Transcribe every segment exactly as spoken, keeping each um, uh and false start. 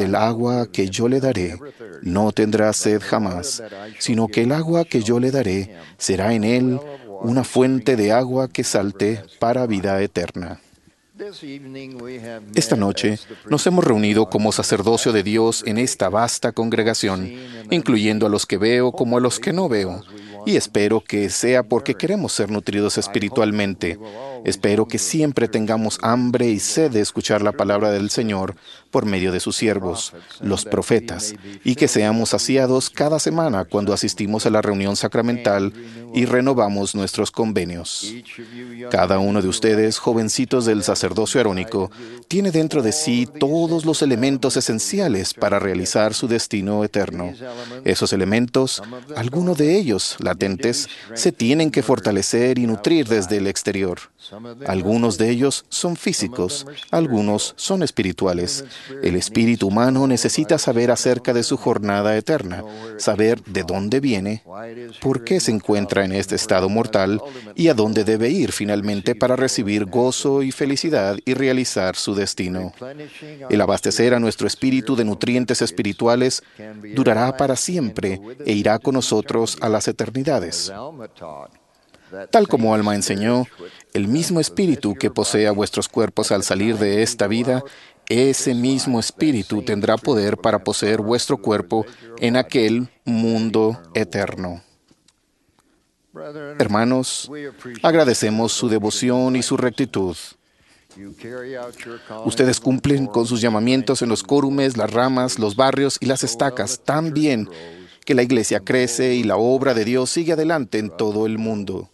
el agua que yo le daré no tendrá sed jamás, sino que el agua que yo le daré será en él una fuente de agua que salte para vida eterna. Esta noche nos hemos reunido como sacerdocio de Dios en esta vasta congregación, incluyendo a los que veo como a los que no veo, y espero que sea porque queremos ser nutridos espiritualmente. Espero que siempre tengamos hambre y sed de escuchar la palabra del Señor por medio de sus siervos, los profetas, y que seamos saciados cada semana cuando asistimos a la reunión sacramental y renovamos nuestros convenios. Cada uno de ustedes, jovencitos del sacerdocio arónico, tiene dentro de sí todos los elementos esenciales para realizar su destino eterno. Esos elementos, algunos de ellos latentes, se tienen que fortalecer y nutrir desde el exterior. Algunos de ellos son físicos, algunos son espirituales. El espíritu humano necesita saber acerca de su jornada eterna, saber de dónde viene, por qué se encuentra en este estado mortal y a dónde debe ir finalmente para recibir gozo y felicidad y realizar su destino. El abastecer a nuestro espíritu de nutrientes espirituales durará para siempre e irá con nosotros a las eternidades. Tal como Alma enseñó, el mismo espíritu que posee a vuestros cuerpos al salir de esta vida, ese mismo espíritu tendrá poder para poseer vuestro cuerpo en aquel mundo eterno. Hermanos, agradecemos su devoción y su rectitud. Ustedes cumplen con sus llamamientos en los córumes, las ramas, los barrios y las estacas tan bien que la iglesia crece y la obra de Dios sigue adelante en todo el mundo.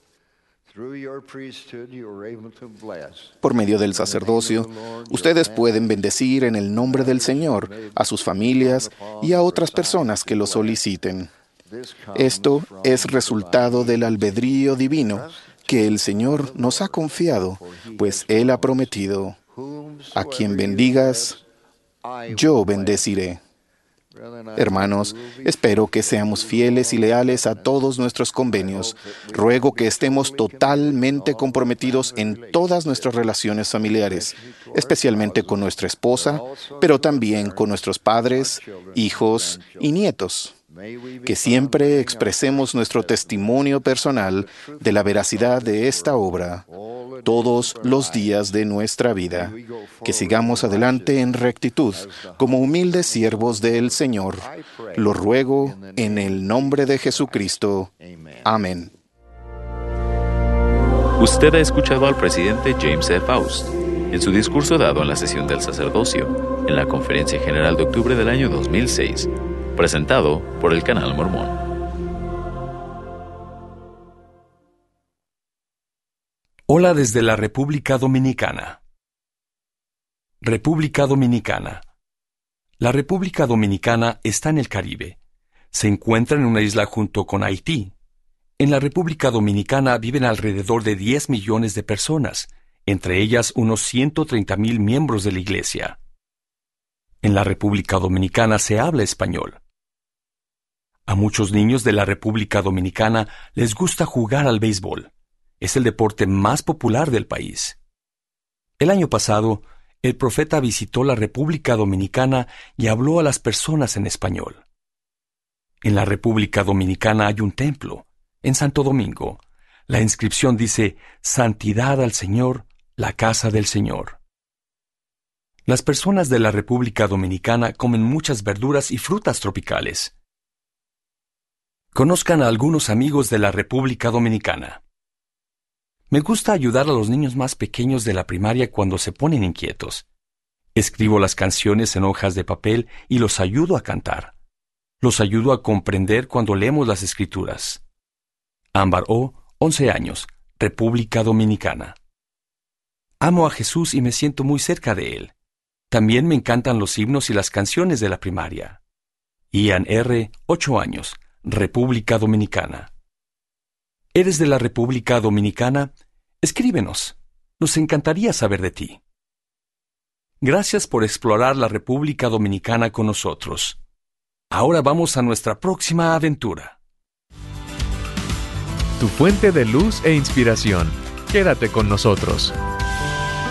Por medio del sacerdocio, ustedes pueden bendecir en el nombre del Señor a sus familias y a otras personas que lo soliciten. Esto es resultado del albedrío divino que el Señor nos ha confiado, pues Él ha prometido: a quien bendigas, yo bendeciré. Hermanos, espero que seamos fieles y leales a todos nuestros convenios. Ruego que estemos totalmente comprometidos en todas nuestras relaciones familiares, especialmente con nuestra esposa, pero también con nuestros padres, hijos y nietos. Que siempre expresemos nuestro testimonio personal de la veracidad de esta obra todos los días de nuestra vida. Que sigamos adelante en rectitud, como humildes siervos del Señor. Lo ruego en el nombre de Jesucristo. Amén. Usted ha escuchado al presidente James E. Faust en su discurso dado en la sesión del sacerdocio, en la Conferencia General de octubre del año dos mil seis, presentado por el Canal Mormón. Hola desde la República Dominicana. República Dominicana. La República Dominicana está en el Caribe. Se encuentra en una isla junto con Haití. En la República Dominicana viven alrededor de diez millones de personas, entre ellas unos ciento treinta mil miembros de la Iglesia. En la República Dominicana se habla español. A muchos niños de la República Dominicana les gusta jugar al béisbol. Es el deporte más popular del país. El año pasado, el profeta visitó la República Dominicana y habló a las personas en español. En la República Dominicana hay un templo, en Santo Domingo. La inscripción dice: Santidad al Señor, la casa del Señor. Las personas de la República Dominicana comen muchas verduras y frutas tropicales. Conozcan a algunos amigos de la República Dominicana. Me gusta ayudar a los niños más pequeños de la primaria cuando se ponen inquietos. Escribo las canciones en hojas de papel y los ayudo a cantar. Los ayudo a comprender cuando leemos las Escrituras. Ámbar O., once años, República Dominicana. Amo a Jesús y me siento muy cerca de Él. También me encantan los himnos y las canciones de la primaria. Ian R., ocho años, República Dominicana. ¿Eres de la República Dominicana? Escríbenos. Nos encantaría saber de ti. Gracias por explorar la República Dominicana con nosotros. Ahora vamos a nuestra próxima aventura. Tu fuente de luz e inspiración. Quédate con nosotros.